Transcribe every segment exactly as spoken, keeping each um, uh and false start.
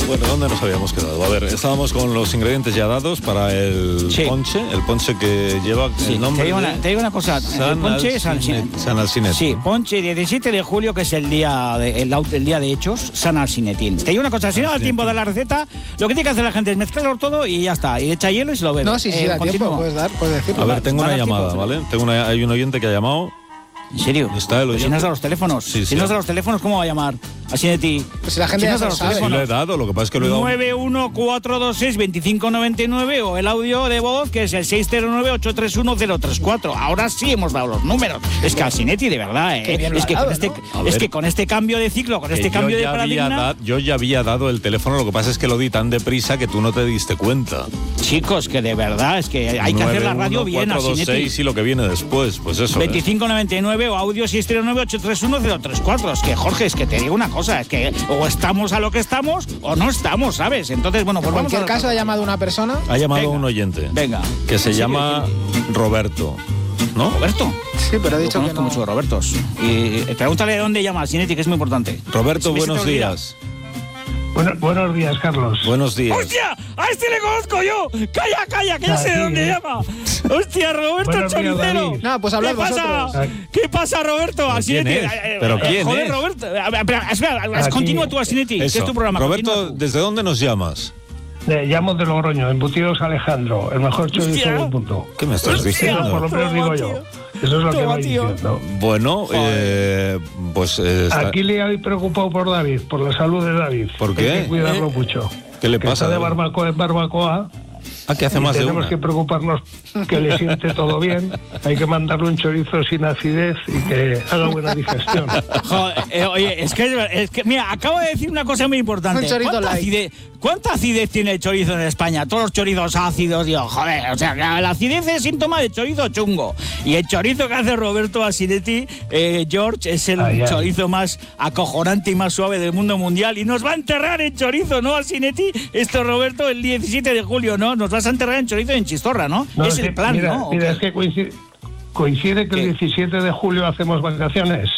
Bueno, ¿dónde nos habíamos quedado? A ver, estábamos con los ingredientes ya dados para el sí. ponche, el ponche que lleva sí. el nombre te digo, una, de... te digo una cosa, San el ponche es San Alcinetín. Sí, ponche diecisiete de julio, que es el día de, el, el día de hechos, San Alcinetín. Te digo una cosa, si no da el tiempo de la receta, lo que tiene que hacer la gente es mezclarlo todo y ya está, y echa hielo y se lo bebe. No, sí, sí, eh, da tiempo, puedes dar, puedes decirlo. A ver, tengo una llamada, tiempo, ¿vale? Tengo una, hay un oyente que ha llamado. ¿En serio? Está el oyente. Si no es a los teléfonos. Sí, sí. Si no es a los teléfonos, ¿cómo va a llamar? Así de ti. Pues si la gente si no es a los teléfonos. Sí, lo he dado, lo que pasa es que lo he dado. nueve uno cuatro dos seis dos cinco nueve nueve o el audio de voz que es el seis cero nueve ocho tres uno cero tres cuatro. Ahora sí hemos dado los números. Es que Alcinetti, de verdad, ¿eh? Es que, dado, con este, ¿no? es que con este cambio de ciclo, con este cambio de paradigma... Da, yo ya había dado el teléfono, lo que pasa es que lo di tan deprisa que tú no te diste cuenta. Chicos, que de verdad, es que hay que hacer la radio bien, Alcinetti. cuatro dos seis y lo que viene después, pues eso. veinticinco noventa y nueve o audio seis cero nueve ocho tres uno cero tres cuatro. Es que, Jorge, es que te digo una cosa, es que o estamos a lo que estamos o no estamos, ¿sabes? Entonces, bueno, pues en vamos cualquier a caso ha llamado una persona. Ha llamado Venga. un oyente. Venga. Que se llama Roberto. ¿No? ¿Roberto? Sí, pero he dicho Yo que no. muchos Robertos. Y pregúntale de dónde llama Alcinetti, que es muy importante. Roberto, buenos días. Bueno, buenos días, Carlos. Buenos días. ¡Hostia! ¡A este le conozco yo! ¡Calla, calla! Que ya sé de dónde llama. ¡Hostia, Roberto el choricero! No, pues hablad vosotros. ¿Qué pasa, Roberto? Alcinetti. ¿Pero quién Joder, es? Roberto. Espera, espera, continúa tú, Alcinetti, que es tu programa. Roberto, ¿desde dónde nos llamas? Le llamo de Logroño, Embutidos Alejandro, el mejor chorizo del mundo. ¿Qué me estás diciendo? Eso por lo menos digo yo. Eso es lo que voy diciendo. Bueno, eh, pues... Eh, está... Aquí le habéis preocupado por David, por la salud de David. ¿Por qué? Hay que cuidarlo eh, mucho. ¿Qué le que pasa? Está de barbacoa en barbacoa. Ah, que hace más de una. Tenemos que preocuparnos que le siente todo bien. Hay que mandarle un chorizo sin acidez y que haga buena digestión. Joder, eh, oye, es que, es que, mira, acabo de decir una cosa muy importante. Un chorizo ¿Cuánta light. acidez, ¿Cuánta acidez tiene el chorizo en España? Todos los chorizos ácidos, digo, joder, o sea, la acidez es síntoma de chorizo chungo. Y el chorizo que hace Roberto Alcinetti, eh, George, es el ay, chorizo ay. más acojonante y más suave del mundo mundial. Y nos va a enterrar en chorizo, ¿no, Alcinetti? Esto, Roberto, el diecisiete de julio, ¿no? Nos vas a enterrar en chorizo en Chistorra, ¿no? no es sí, el plan, mira, ¿no? Mira, es que coincide, coincide que ¿Qué? el diecisiete de julio hacemos vacaciones.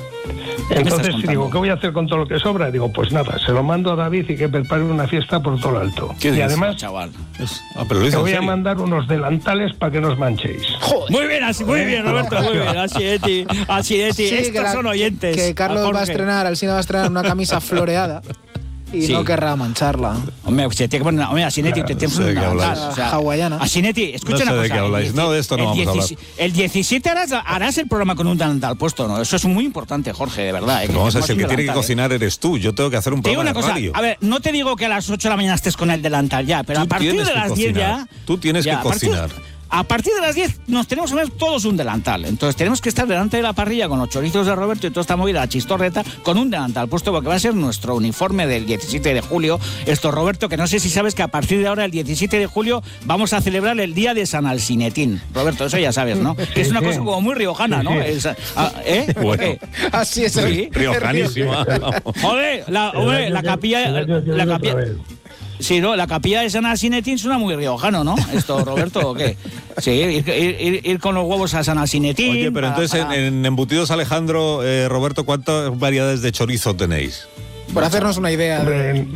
Entonces digo, ¿qué voy a hacer con todo lo que sobra? Digo, pues nada, se lo mando a David y que prepare una fiesta por todo lo alto. ¿Qué y dices, además, chaval? Es... Ah, pero te voy a mandar unos delantales para que nos manchéis. Joder. Muy bien, así, muy bien, Roberto, muy bien. Alcinetti, Alcinetti, sí, estos la, son oyentes. Que Carlos va a estrenar, Alcina va a estrenar una camisa floreada. Y sí. no querrá mancharla. Hombre, se tiene que poner, hombre, Alcinetti, te tienes una delantal, o sea, hawaiana. Alcinetti, escucha no una sé cosa. De qué habláis. El, no, de esto no vamos a hablar. El diecisiete harás, harás el programa con un delantal puesto, ¿no? Eso es muy importante, Jorge, de verdad. ¿eh? Vamos a decir, el que tiene que cocinar ¿eh? eres tú. Yo tengo que hacer un programa te digo una de radio. Cosa, a ver, no te digo que a las ocho de la mañana estés con el delantal ya, pero tú a partir de las diez ya... Tú tienes ya, que cocinar. A partir de las diez nos tenemos que ver todos un delantal. Entonces tenemos que estar delante de la parrilla con los chorizos de Roberto y toda esta movida, la chistorreta, con un delantal puesto porque va a ser nuestro uniforme del diecisiete de julio. Esto, Roberto, que no sé si sabes que a partir de ahora, el diecisiete de julio, vamos a celebrar el Día de San Alcinetín. Roberto, eso ya sabes, ¿no? Que es una cosa como muy riojana, ¿no? Es, ¿eh? Bueno, así es. ¿Sí? Riojanísima. Joder, la, hombre, la capilla... La capilla Sí, ¿no? La capilla de San Alcinetín suena muy riojano, ¿no? Esto, Roberto, ¿o qué? Sí, ir, ir, ir con los huevos a San Alcinetín. Oye, pero para, entonces para... En, en Embutidos Alejandro, eh, Roberto, ¿cuántas variedades de chorizo tenéis? Por hacernos una idea. Hombre, en,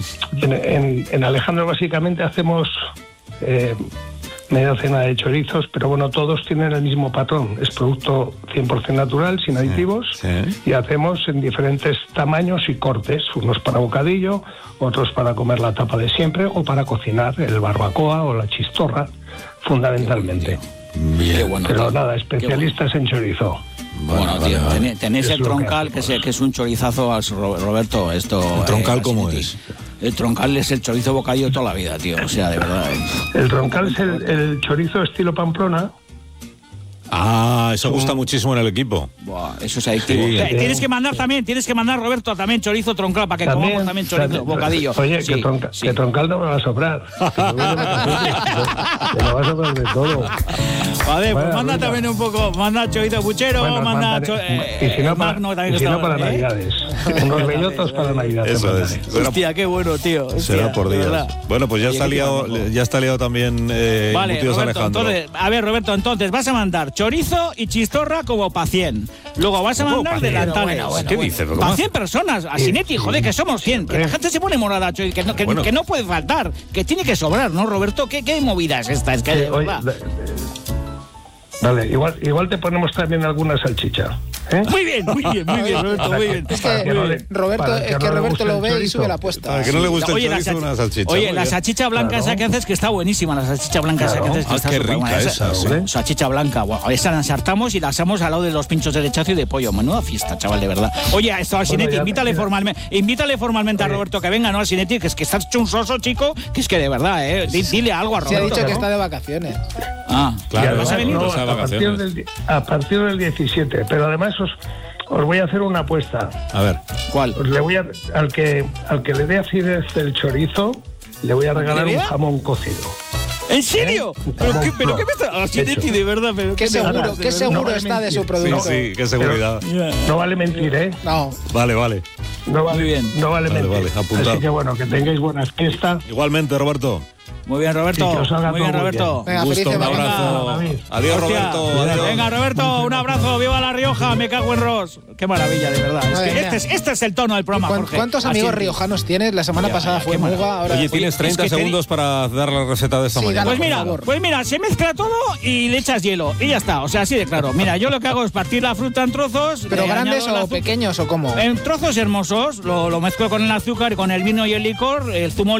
en, en Alejandro básicamente hacemos eh, media docena de chorizos, pero bueno, todos tienen el mismo patrón. Es producto cien por ciento natural, sin aditivos, sí, sí. Y hacemos en diferentes tamaños y cortes, unos para bocadillo, otros para comer la tapa de siempre o para cocinar el barbacoa o la chistorra, fundamentalmente. Bien. Bueno, pero tío. nada, especialistas en chorizo. Bueno, bueno tío, vale, vale. tenéis es el troncal, que, que, que es un chorizazo, Roberto. Esto, ¿El troncal eh, cómo es? El troncal es el chorizo bocadillo de toda la vida, tío. O sea, de verdad. Eh. El troncal es el, el chorizo estilo Pamplona. Ah, eso gusta muchísimo en el equipo. Buah, eso es adictivo. Sí, eh, tienes que mandar también, tienes que mandar, Roberto, también chorizo troncal para que ¿También? comamos también chorizo También. bocadillo. Oye, sí, que, tronca, sí. que troncal no me va a sobrar. Que me, que me va a sobrar de todo. Vale, pues Vaya, manda venga. también un poco, manda chorizo puchero, Bueno, manda... mandaré, Cho, eh, y si no para, Magno, también y si no está, para ¿eh? Navidades. Unos bellotos para Navidades. Eso es. Será, Hostia, qué bueno, tío. Hostia, será por de días. verdad. Bueno, pues ya Oye, está liado, ya está liado también eh, Vale, Embutidos Roberto, Alejandro. entonces, a ver, Roberto, entonces vas a mandar chorizo y chistorra como para cien. Luego vas a mandar delantales. Bueno, bueno, ¿qué bueno. dices? Para cien personas. A Sinetti, joder, que somos cien. Que la gente se pone morada, que no, que, bueno. que no puede faltar. Que tiene que sobrar, ¿no, Roberto? ¿Qué, qué movida es esta? Es que, sí, de verdad. Oye, vale, igual, igual te ponemos también alguna salchicha. ¿Eh? Muy bien, muy bien, muy bien, Roberto, muy bien. Es que, no le, Roberto, es que, que no Roberto lo ve y sube la apuesta. Para que no le guste oye, el chorizo, la una salchicha. Oye, la salchicha blanca claro. esa que haces que está buenísima, la salchicha blanca claro. esa que haces que ah, está qué rica buena. esa, esa ¿sí? Salchicha blanca, wow. Esa la ensartamos y la asamos al lado de los pinchos de lechazo y de pollo. Menuda fiesta, chaval, de verdad. Oye, esto al Sinetti, bueno, invítale formalmente, invítale formalmente oye. a Roberto que venga, ¿no? Al Sinetti, que es que estás chunsoso, chico, que es que de verdad, ¿eh? Dile algo a Roberto. Se ha dicho ¿no? que está de vacaciones. Ah, claro. ¿Vas a venir? No, a, partir del, a partir del diecisiete, pero además os... Os voy a hacer una apuesta. A ver, ¿cuál? Os le voy a, al que al que le dé acidez el chorizo, le voy a regalar un jamón cocido. ¿En serio? ¿Eh? ¿Pero qué, pero qué me está haciendo de verdad? Pero qué seguro, qué seguro no está vale de su producto. Sí, sí, qué seguridad. Pero, no vale mentir, ¿eh? No. Vale, vale. No vale, Muy bien. No vale, vale mentir. Vale, apuntado. Así que bueno, que tengáis buenas fiestas. Igualmente, Roberto. Muy bien, Roberto. Sí, muy bien, Roberto. Venga, un gusto, un abrazo. Venga. Adiós, Roberto. Adiós. Venga, Roberto, un abrazo. Viva La Rioja, me cago en Ros. Qué maravilla, de verdad. Es que este, es, este es el tono del programa, Jorge. ¿Cuántos amigos Así riojanos tienes? La semana ya, pasada ya, fue Muga. Ahora Oye, tienes treinta es que segundos te... para dar la receta de esta sí, mañana. Pues mira, pues mira, se mezcla todo y le echas hielo. Y ya está, o sea, así de claro. Mira, yo lo que hago es partir la fruta en trozos. ¿Pero grandes o pequeños o cómo? En trozos hermosos. Lo, lo mezclo con el azúcar, con el vino y el licor, el zumo